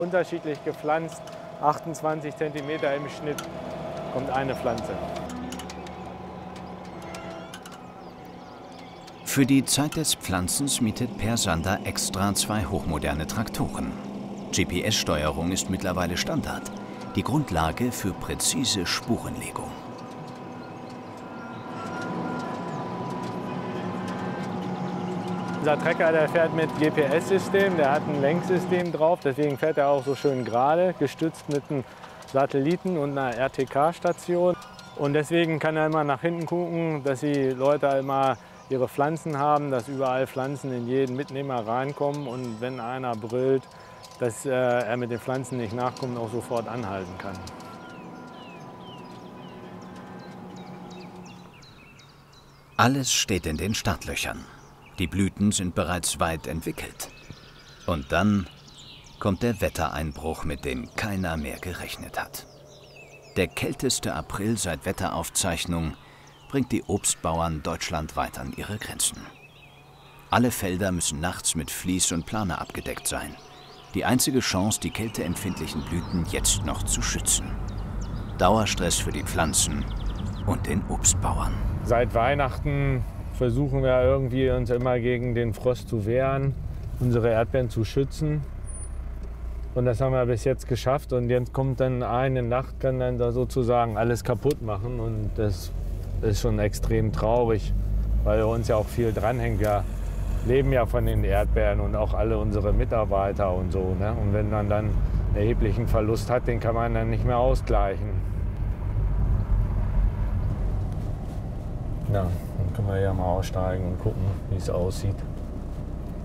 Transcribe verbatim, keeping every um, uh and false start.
Unterschiedlich gepflanzt, achtundzwanzig Zentimeter im Schnitt kommt eine Pflanze. Für die Zeit des Pflanzens mietet Per Sander extra zwei hochmoderne Traktoren. G P S-Steuerung ist mittlerweile Standard, die Grundlage für präzise Spurenlegung. Unser Trecker, der fährt mit G P S-System, der hat ein Lenksystem drauf, deswegen fährt er auch so schön gerade, gestützt mit einem Satelliten und einer R T K-Station. Und deswegen kann er immer nach hinten gucken, dass die Leute immer ihre Pflanzen haben, dass überall Pflanzen in jeden Mitnehmer reinkommen und wenn einer brüllt, dass äh, er mit den Pflanzen nicht nachkommt, auch sofort anhalten kann. Alles steht in den Startlöchern. Die Blüten sind bereits weit entwickelt. Und dann kommt der Wettereinbruch, mit dem keiner mehr gerechnet hat. Der kälteste April seit Wetteraufzeichnung bringt die Obstbauern deutschlandweit an ihre Grenzen. Alle Felder müssen nachts mit Vlies und Plane abgedeckt sein. Die einzige Chance, die kälteempfindlichen Blüten jetzt noch zu schützen. Dauerstress für die Pflanzen und den Obstbauern. Seit Weihnachten versuchen wir irgendwie uns immer gegen den Frost zu wehren, unsere Erdbeeren zu schützen. Und das haben wir bis jetzt geschafft. Und jetzt kommt dann eine Nacht, kann dann da sozusagen alles kaputt machen. Und das ist schon extrem traurig, weil uns ja auch viel dranhängt. Wir leben ja von den Erdbeeren und auch alle unsere Mitarbeiter und so. Ne? Und wenn man dann einen erheblichen Verlust hat, den kann man dann nicht mehr ausgleichen. Ja, dann können wir ja mal aussteigen und gucken, wie es aussieht.